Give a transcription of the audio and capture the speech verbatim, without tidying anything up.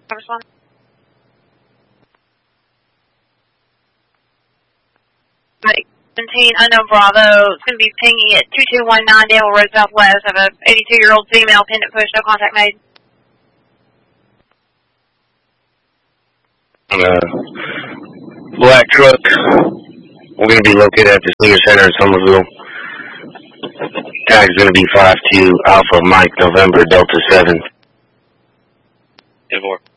Respond. seventeen, unknown Bravo. It's going to be pinging at two two one nine Dale Road Southwest of a eighty-two-year-old female, pendant push, no contact made. Uh, black truck. We're going to be located at the Senior Center in Somerville. Tag's going to be five two Alpha Mike November Delta seven. ten four.